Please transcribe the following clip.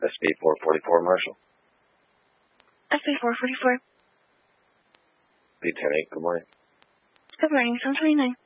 SB 444, Marshal. SB 444. B 108, good morning. Good morning, 729.